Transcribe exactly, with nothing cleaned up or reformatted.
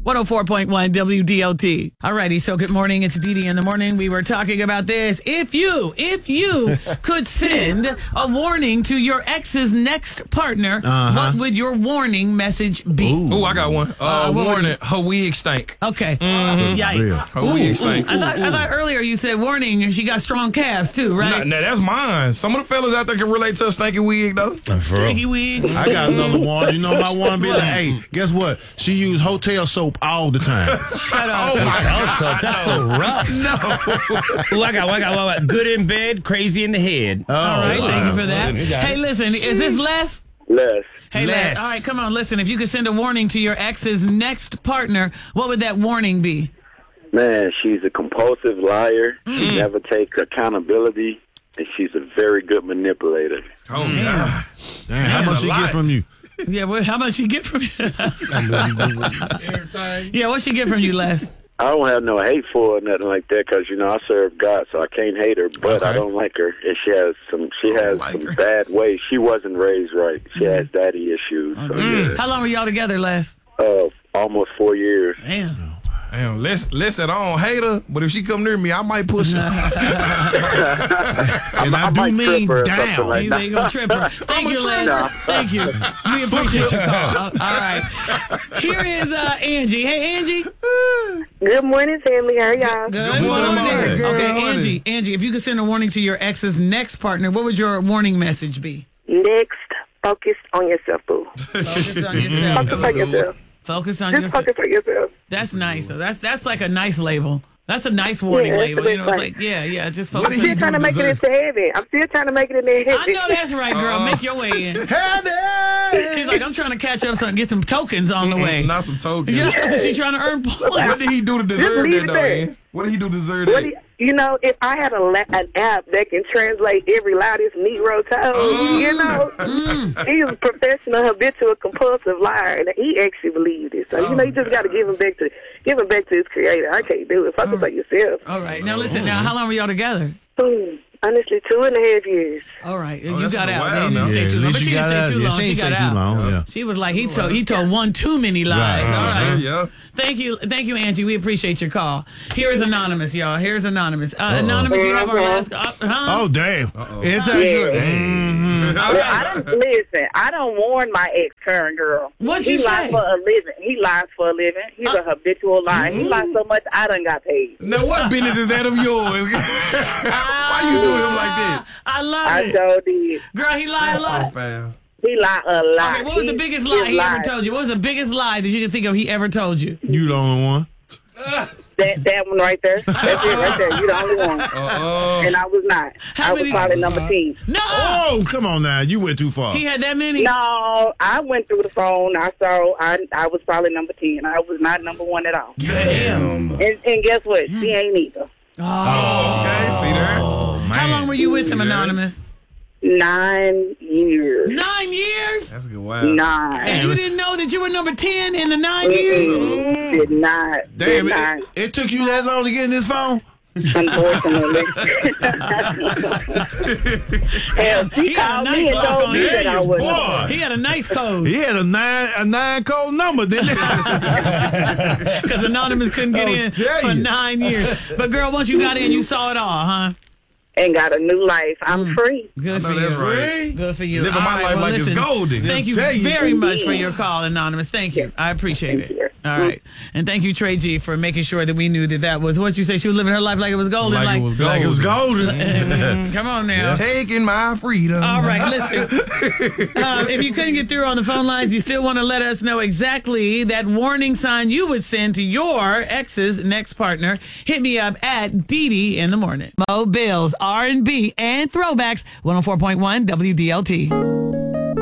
one oh four point one W D L T. Alrighty, so good morning. It's Dee Dee in the morning. We were talking about this. If you, if you could send a warning to your ex's next partner, uh-huh. what would your warning message be? Ooh, I got one. Uh, Uh, what warning, would her wig stink. Okay. Mhm. Yikes. Yeah. Her wig stink. I thought, I thought earlier you said warning, she got strong calves too, right? Nah, nah, that's mine. Some of the fellas out there can relate to a stinky wig, though. Stinky wig. I got another one. You know my one be like, hey, guess what? She use hotel soap all the time. Shut up. Oh, hotel soap. That's so rough. No. Ooh, I got one. I got one. Good in bed, crazy in the head. Oh, All right, wow. thank you for that. You got Hey, it. listen, is this Les? Les. Hey, Les. Les. All right, come on, listen. If you could send a warning to your ex's next partner, what would that warning be? Man, she's a compulsive liar. She never takes accountability, and she's a very good manipulator. Oh, God. Damn, how That's much a she lot. get from you? Yeah, well, how much she get from you? Yeah, what she get from you, Les? I don't have no hate for her or nothing like that because, you know, I serve God, so I can't hate her, but I Okay. don't like her. And she has some she has like some her. bad ways. She wasn't raised right. She has daddy issues. So, yeah. How long were y'all together, Les? Uh, almost four years. Damn. Damn, let's, listen, I don't hate her, but if she come near me, I might push her. And I, I do might mean trip her or something down. like He's ain't gonna trip her. Thank you, Les. No. Thank you. We appreciate your call. All right. Here is uh, Angie. Hey, Angie. Good morning, family. How are y'all? Good morning, morning. girl. Okay, Good morning. Angie. Angie, if you could send a warning to your ex's next partner, what would your warning message be? Next, focus on yourself, boo. Focus on yourself. Focus on yourself. Focus on Just yourself. focus on yourself. That's nice. Though. That's that's like a nice label. That's a nice warning Yeah, that's label. a You know, big it's thing. like, yeah, yeah, just What focus did he on Still trying to make it deserve? into heaven. I'm still trying to make it in there heaven. I know that's right, girl. Make your way in. She's like, I'm trying to catch up, some, get some tokens on the way. Not some tokens. Yeah, that's what she's trying to earn points. What did he do to deserve leave that, it though, there. Ian? What did he do to deserve What that? do you, you know, if I had a la- an app that can translate every lie this Negro told, you know, he's a professional, habitual, compulsive liar, and he actually believed it. So, you know, you just got to give him back to give him back to his creator. I can't do it. Focus on yourself. All right. Now, listen, now, how long were y'all together? Hmm. Honestly, two and a half years. All right. Oh, you that's got been a out. while They didn't now. stay Yeah, too at long. least But she you didn't got stay out. too Yeah, long. she She ain't got stay too out. long, yeah. She was like, he told, he told one too many lies. Right. All right. Yeah. Thank you. Thank you, Angie. We appreciate your call. Here is Anonymous, y'all. Here's Anonymous. Uh, Anonymous, you have our last call. Uh, huh? Oh, damn. It's actually, mhm. Well, I don't listen. I don't warn my ex current girl. What'd he you lies say? for a living. He lies for a living. He's Uh, a habitual liar. He lies so much I done got paid. Now, what business is that of yours? Why you doing him like that? I love I it. sure did. Girl, he lied a That's so lot. foul. He lied a lot. Okay, what was the He biggest just lie he ever lied. told you? What was the biggest lie that you can think of he ever told you? You the only one. That that one right there. That's it right there. You the only one. Uh-uh. And I was not. How I was many- probably number ten. No! Oh, come on now. You went too far. He had that many? No, I went through the phone. I saw. I I was probably number ten. I was not number one at all. Damn. And, and guess what? She ain't either. Oh. Okay, see there? Oh, man. How long were you with him, See that? Anonymous? Nine years. Nine years? That's a good wow. Nine. And you didn't know that you were number ten in the nine years? Mm-mm. Did not. Damn, did not. it, it took you that long to get in this phone? Unfortunately. Hell, she He had a called nice me and lock told on me him. that I wasn't. Boy. He had a nice code He had a nine a nine code number, didn't he? because Anonymous couldn't get Oh, in tell for you. nine years. But girl, once you got in, you saw it all, huh? And got a new life. I'm free. Good I for know that's you. right. Good for you. Living All my right, life well, like it's listen, golden. Thank you Tell you. very much for your call, Anonymous. Thank you. I appreciate Thank it. you. All right. And thank you, Trey G, for making sure that we knew that that was what you say. She was living her life like it was golden. Like it was Like it was golden. Mm, come on now. Taking my freedom. All right, listen. um, if you couldn't get through on the phone lines, you still want to let us know exactly that warning sign you would send to your ex's next partner. Hit me up at Dee Dee in the morning. Mo Bills, R and B, and throwbacks. one oh four point one W D L T.